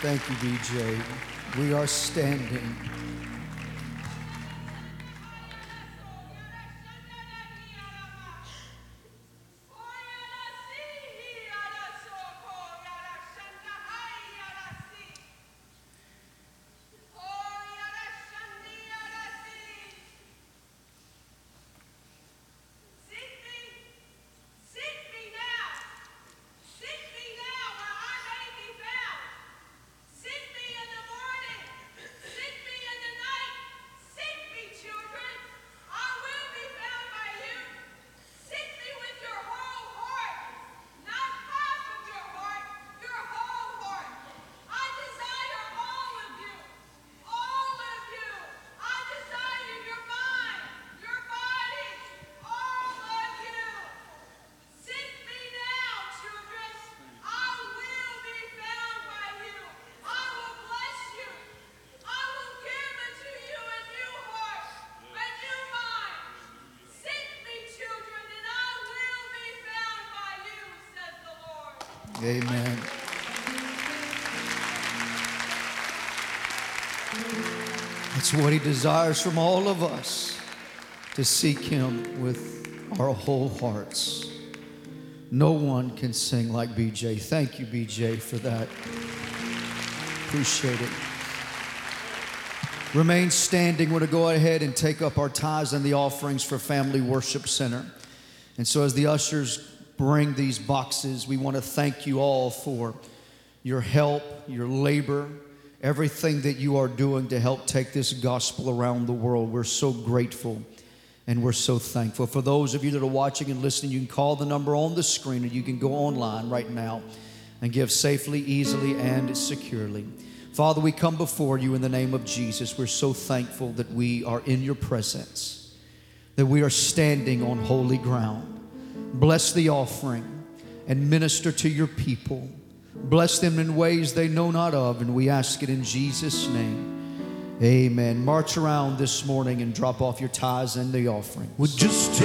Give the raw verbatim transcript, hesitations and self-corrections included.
Thank you, B J. We are standing. Amen. It's what he desires from all of us, to seek him with our whole hearts. No one can sing like B J. Thank you, B J, for that. Appreciate it. Remain standing. We're going to go ahead and take up our tithes and the offerings for Family Worship Center. And so as the ushers bring these boxes, we want to thank you all for your help, your labor, everything that you are doing to help take this gospel around the world. We're so grateful and we're so thankful. For those of you that are watching and listening, you can call the number on the screen, or you can go online right now and give safely, easily, and securely. Father, we come before you in the name of Jesus. We're so thankful that we are in your presence, that we are standing on holy ground. Bless the offering and minister to your people. Bless them in ways they know not of, and we ask it in Jesus' name. Amen. March around this morning and drop off your tithes and the offering. Well, just